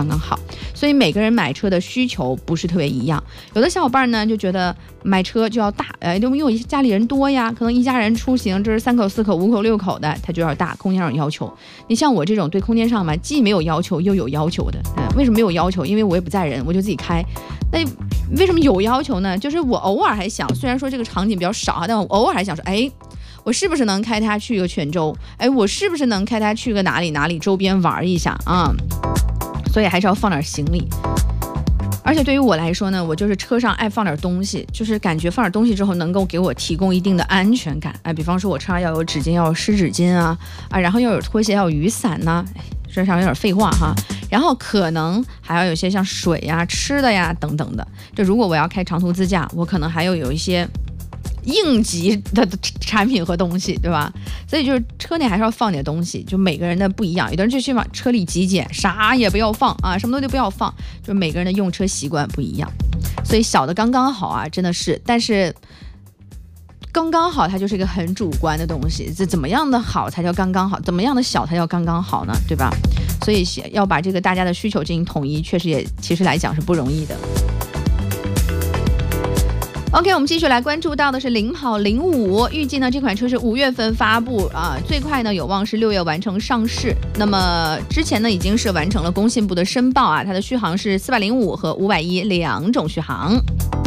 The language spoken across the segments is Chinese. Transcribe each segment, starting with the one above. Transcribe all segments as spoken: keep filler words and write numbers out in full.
刚刚好。所以每个人买车的需求不是特别一样，有的小伙伴呢就觉得买车就要大，呃，因为家里人多呀，可能一家人出行，这是三口四口五口六口的，它就要大，空间上有要求。你像我这种对空间上嘛，既没有要求又有要求的，嗯，为什么没有要求？因为我也不载人，我就自己开。那为什么有要求呢？就是我偶尔还想，虽然说这个场景比较少，但我偶尔还想说，哎，我是不是能开它去个泉州？哎，我是不是能开它去个哪里哪里周边玩一下啊？所以还是要放点行李。而且对于我来说呢，我就是车上爱放点东西，就是感觉放点东西之后能够给我提供一定的安全感。哎，比方说我车上要有纸巾，要有湿纸巾啊，啊，然后要有拖鞋，要有雨伞呐、啊。这上有点废话哈。然后可能还要有些像水呀、吃的呀等等的。这如果我要开长途自驾，我可能还要有一些应急的产品和东西，对吧？所以就是车内还是要放点东西，就每个人的不一样。有的人就希望车里极简，啥也不要放啊，什么东西都不要放，就是每个人的用车习惯不一样。所以小的刚刚好啊，真的是，但是刚刚好它就是一个很主观的东西，这怎么样的好才叫刚刚好，怎么样的小才叫刚刚好呢，对吧？所以要把这个大家的需求进行统一，确实也其实来讲是不容易的。OK， 我们继续来关注到的是领跑零五，预计呢这款车是五月份发布啊，最快呢有望是六月完成上市。那么之前呢已经是完成了工信部的申报啊，它的续航是四百零五和五百一两种续航。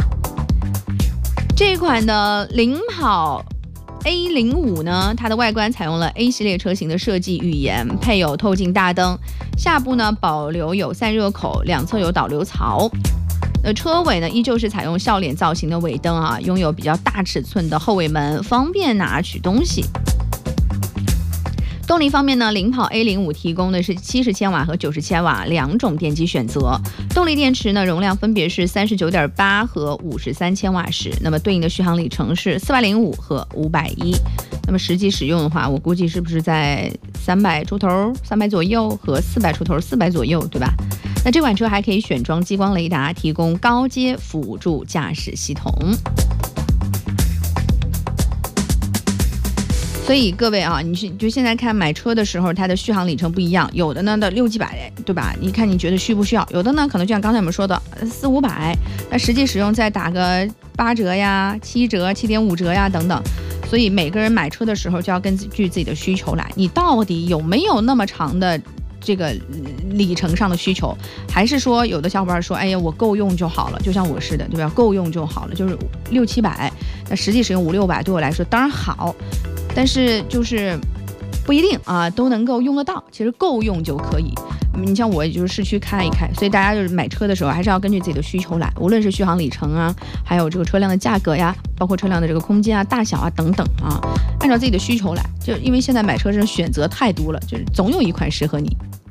这一款的领跑 A 零五 呢，它的外观采用了 A 系列车型的设计语言，配有透镜大灯，下部呢保留有散热口，两侧有导流槽。呃，车尾呢依旧是采用笑脸造型的尾灯啊，拥有比较大尺寸的后尾门，方便拿取东西。动力方面呢，领跑 A 零五 提供的是七十千瓦和九十千瓦两种电机选择，动力电池呢容量分别是三十九点八和五十三千瓦时，那么对应的续航里程是四百零五和五百一。那么实际使用的话，我估计是不是在三百出头、三百左右和四百出头、四百左右，对吧？那这款车还可以选装激光雷达，提供高阶辅助驾驶系统。所以各位啊，你是就现在看买车的时候，它的续航里程不一样，有的呢到六七百，对吧？你看你觉得需不需要？有的呢可能就像刚才我们说的四五百，那实际使用再打个八折呀、七折、七点五折呀等等。所以每个人买车的时候就要根据自己的需求来，你到底有没有那么长的这个里程上的需求，还是说有的小伙伴说，哎呀，我够用就好了，就像我似的，对吧？够用就好了，就是六七百，那实际使用五六百对我来说当然好。但是就是不一定啊，都能够用得到，其实够用就可以。你像我也就是市区开一开，所以大家就是买车的时候还是要根据自己的需求来，无论是续航里程啊，还有这个车辆的价格呀，包括车辆的这个空间啊、大小啊等等啊，按照自己的需求来。就因为现在买车这种选择太多了，就是总有一款适合你。